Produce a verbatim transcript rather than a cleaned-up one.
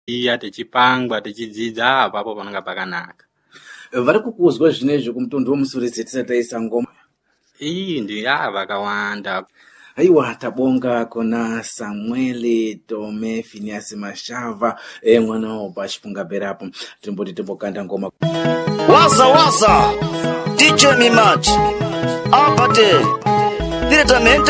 iya tichipangwa tichidzidza apapo panonga pakanaka. Vari kukuzwa zvinezvi kumutundu womusuridzi tisataisa ngoma. Iyi ndi ya vakawanda. Aiwa tabonga kona Samueli Tome Phineas Mashava e mwana wa pachipunga berapo timboti timbokanda ngoma. Waza waza D J Mimat Apate diretamente